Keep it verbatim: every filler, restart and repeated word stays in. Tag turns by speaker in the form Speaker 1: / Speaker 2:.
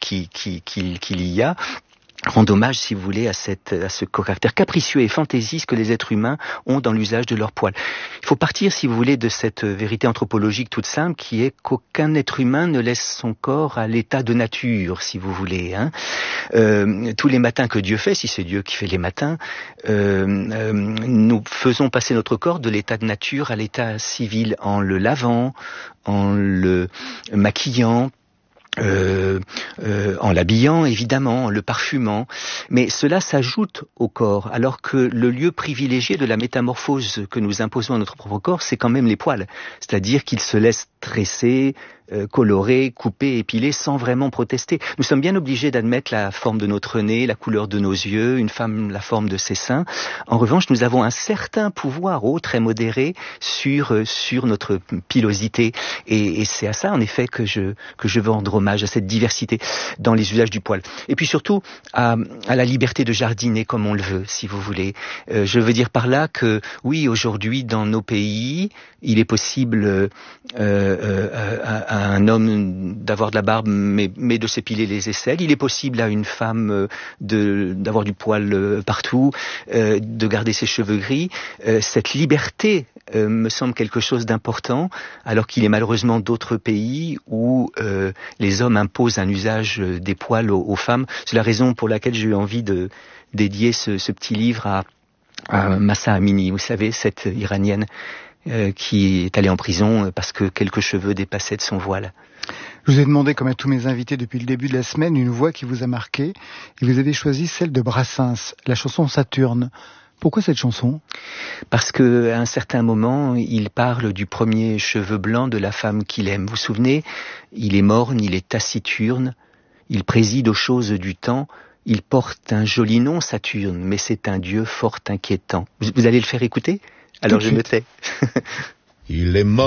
Speaker 1: qui, qui, qui, qu'il y a rend hommage, si vous voulez, à, cette, à ce caractère capricieux et fantaisiste que les êtres humains ont dans l'usage de leurs poils. Il faut partir, si vous voulez, de cette vérité anthropologique toute simple qui est qu'aucun être humain ne laisse son corps à l'état de nature, si vous voulez. Hein. Euh, tous les matins que Dieu fait, si c'est Dieu qui fait les matins, euh, euh, nous faisons passer notre corps de l'état de nature à l'état civil en le lavant, en le maquillant, Euh, euh, en l'habillant évidemment, en le parfumant, mais cela s'ajoute au corps, alors que le lieu privilégié de la métamorphose que nous imposons à notre propre corps, c'est quand même les poils, c'est-à-dire qu'ils se laissent tresser, euh, colorer, couper, épiler sans vraiment protester. Nous sommes bien obligés d'admettre la forme de notre nez, la couleur de nos yeux, une femme la forme de ses seins. En revanche, nous avons un certain pouvoir, oh, très modéré, sur euh, sur notre pilosité, et, et c'est à ça en effet que je que je veux rendre hommage, à cette diversité dans les usages du poil. Et puis surtout à, à la liberté de jardiner comme on le veut, si vous voulez. Euh, je veux dire par là que oui, aujourd'hui dans nos pays, il est possible euh, euh, à, à un homme d'avoir de la barbe, mais, mais de s'épiler les aisselles. Il est possible à une femme de d'avoir du poil partout, euh, de garder ses cheveux gris. Euh, cette liberté euh, me semble quelque chose d'important, alors qu'il est malheureusement d'autres pays où euh, les hommes imposent un usage des poils aux, aux femmes. C'est la raison pour laquelle j'ai eu envie de dédier ce, ce petit livre à, à Mahsa Amini, vous savez, cette Iranienne euh, qui est allée en prison parce que quelques cheveux dépassaient de son voile.
Speaker 2: Je vous ai demandé, comme à tous mes invités depuis le début de la semaine, une voix qui vous a marqué, et vous avez choisi celle de Brassens, la chanson Saturne. Pourquoi cette chanson ?
Speaker 1: Parce que à un certain moment, il parle du premier cheveu blanc de la femme qu'il aime. Vous vous souvenez ? Il est morne, il est taciturne, il préside aux choses du temps, il porte un joli nom, Saturne, mais c'est un dieu fort inquiétant. Vous, vous allez le faire écouter ? Alors je me tais.
Speaker 3: Il est mort.